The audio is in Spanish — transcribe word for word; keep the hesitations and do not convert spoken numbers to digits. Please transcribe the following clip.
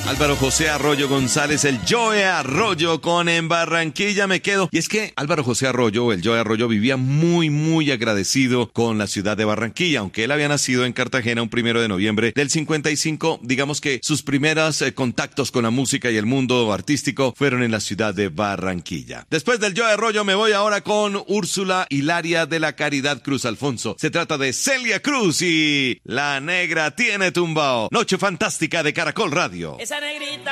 Álvaro José Arroyo González, el Joe Arroyo con En Barranquilla me quedo. Y es que Álvaro José Arroyo, el Joe Arroyo, vivía muy, muy agradecido con la ciudad de Barranquilla. Aunque él había nacido en Cartagena un primero de noviembre del cincuenta y cinco, digamos que sus primeros eh, contactos con la música y el mundo artístico fueron en la ciudad de Barranquilla. Después del Joe Arroyo me voy ahora con Úrsula Hilaria de la Caridad Cruz Alfonso. Se trata de Celia Cruz y La Negra Tiene Tumbao. Noche fantástica de Caracol Radio. Esa negrita